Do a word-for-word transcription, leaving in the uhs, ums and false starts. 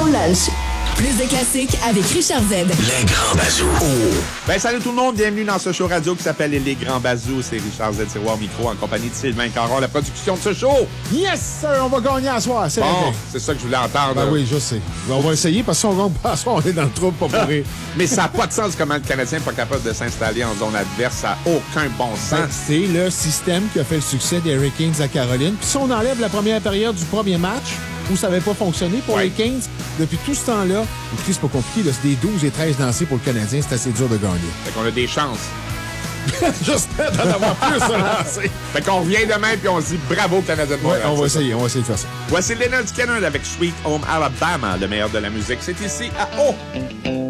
lunch. Plus de classiques avec Richard Z. Les Grands Bazous. Oh. Ben, salut tout le monde. Bienvenue dans ce show radio qui s'appelle Les Grands Bazous. C'est Richard Z. Tiroir Micro en compagnie de Sylvain Caron, la production de ce show. Yes, sir! On va gagner à soir. C'est bon, c'est ça que je voulais entendre. Ben oui, je sais. On va essayer parce que si on gagne pas à soir, on est dans le trouble pour pourrir. Mais ça n'a pas de sens comment le Canadien n'est pas capable de s'installer en zone adverse. Ça n'a aucun bon sens. Ben, c'est le système qui a fait le succès des Hurricanes à Caroline. Puis si on enlève la première période du premier match, où ça n'avait pas fonctionné pour ouais. les Canes, depuis tout ce temps-là, écoutez, c'est pas compliqué, là, c'est des douze et treize lancés pour le Canadien, c'est assez dur de gagner. Fait qu'on a des chances. J'espère d'en avoir plus à lancer. Fait qu'on revient demain puis on se dit bravo Canadien de Montréal. Ouais, on va essayer, on va essayer de faire ça. Voici Leonard Skinner avec Sweet Home Alabama, le meilleur de la musique. C'est ici à O.